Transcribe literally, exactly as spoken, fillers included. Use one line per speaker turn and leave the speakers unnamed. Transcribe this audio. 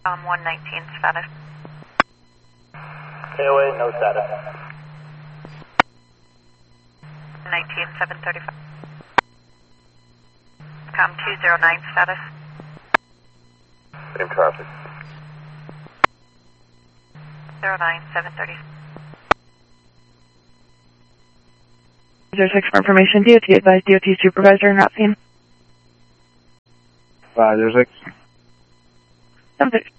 Um, one nineteen status.
K O A, no status.
nineteen seven thirty-five. Com two zero nine status.
Same traffic.
zero nine seven thirty.
zero six for information. D O T advised. D O T supervisor not seen.
five zero six.
seven thirty.